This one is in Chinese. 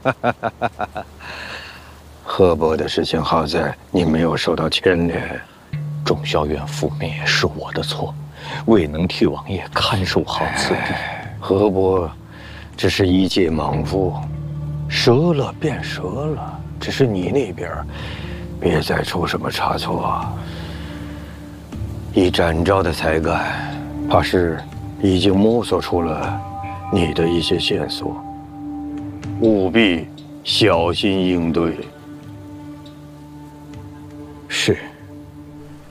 河伯的事情好在你没有受到牵连。 仲孝院覆灭是我的错，未能替王爷看守好此地。 河伯只是一介莽夫，折了便折了，只是你那边别再出什么差错。以展昭的才干，怕是已经摸索出了你的一些线索，务必小心应对。